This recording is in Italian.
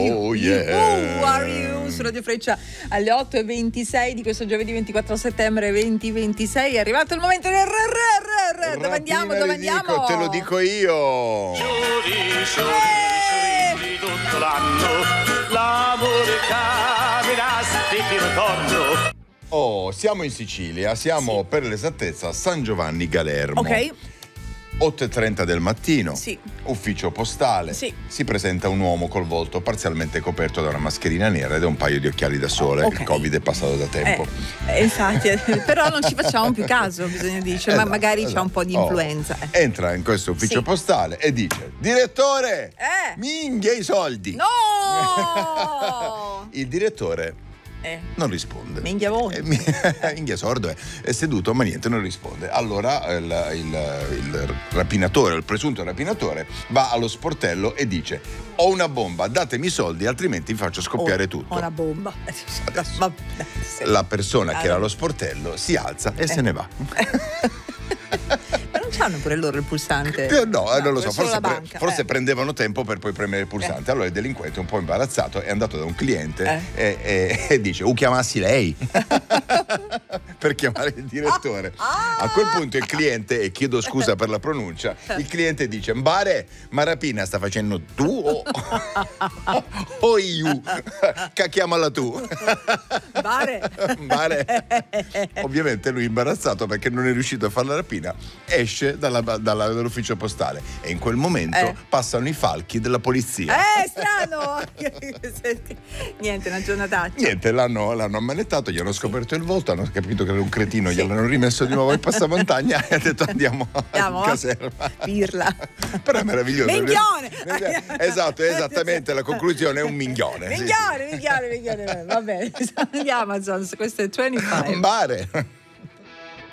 Oh yeah. Who are you? Su Radio Freccia alle 8:26 di questo giovedì 24 settembre 2026. È arrivato il momento del dove andiamo? Dico, te lo dico io. Sciori tutto l'anno, l'amore capirà se ti ritorno. Oh, siamo in Sicilia, siamo per l'esattezza a San Giovanni Galermo. Ok. 8:30 del mattino, Sì. ufficio postale, Sì. si presenta un uomo col volto parzialmente coperto da una mascherina nera ed un paio di occhiali da sole. Ok. Il Covid è passato da tempo. Infatti, però non ci facciamo più caso, bisogna dire, ma magari c'è un po' di influenza. Entra in questo ufficio Sì. postale e dice: direttore, minchia i soldi. No! Il direttore non risponde. Minchia voi. Minchia sordo è seduto, ma niente, non risponde. Allora il rapinatore, il presunto rapinatore, va allo sportello e dice: ho una bomba, datemi i soldi, altrimenti vi faccio scoppiare tutto. Ho una bomba. Adesso, la persona che era allo sportello si alza e se ne va. Ma non c'hanno pure loro il pulsante? No, non lo so, solo la forse banca. Prendevano tempo per poi premere il pulsante. Allora il delinquente, un po' imbarazzato, è andato da un cliente e dice: chiamassi lei per chiamare il direttore. A quel punto il cliente, e chiedo scusa per la pronuncia, il cliente dice: Mbare, ma rapina sta facendo tu o io? Chiamala tu. Bare. Ovviamente lui imbarazzato perché non è riuscito a fare la rapina, esce dall'ufficio postale e in quel momento passano i falchi della polizia. Strano! Niente, una giornataccia. Niente, l'hanno ammanettato, gli hanno scoperto il volto, hanno capito che era un cretino, gliel'hanno rimesso di nuovo in passamontagna e ha detto andiamo in caserma. Pirla. Però è meraviglioso. Minghione! Esatto, esattamente, la conclusione è un minghione. Minghione. Va bene, siamo di Amazon, questo è 25. Bare.